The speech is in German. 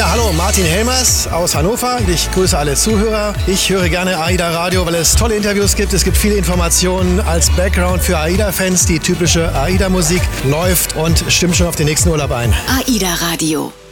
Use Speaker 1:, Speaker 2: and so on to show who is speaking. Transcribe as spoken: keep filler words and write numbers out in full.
Speaker 1: Ja, hallo, Martin Helmers aus Hannover. Ich grüße alle Zuhörer. Ich höre gerne AIDA Radio, weil es tolle Interviews gibt. Es gibt viele Informationen als Background für AIDA-Fans. Die typische AIDA-Musik läuft und stimmt schon auf den nächsten Urlaub ein.
Speaker 2: AIDA Radio.